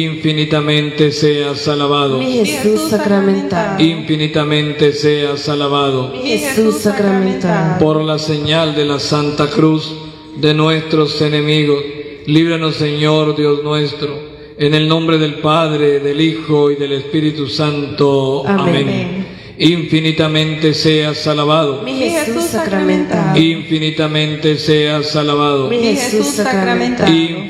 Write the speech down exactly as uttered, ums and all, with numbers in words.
Infinitamente seas alabado. Mi Jesús sacramentado. Infinitamente seas alabado. Mi Jesús sacramentado. Por la señal de la Santa Cruz de nuestros enemigos, líbranos, Señor Dios nuestro, en el nombre del Padre, del Hijo y del Espíritu Santo. Amén. Amén. Infinitamente seas alabado. Mi Jesús sacramentado. Infinitamente seas alabado. Mi Jesús sacramentado.